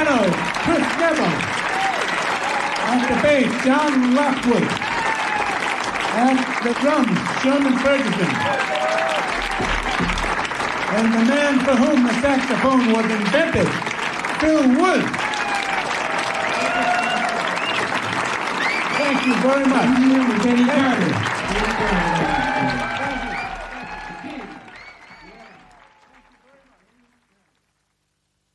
piano, Chris Neville. At the bass, John Lockwood. At the drums, Sherman Ferguson. And the man for whom the saxophone was invented, Phil Woods. Thank you very much. Benny Carter.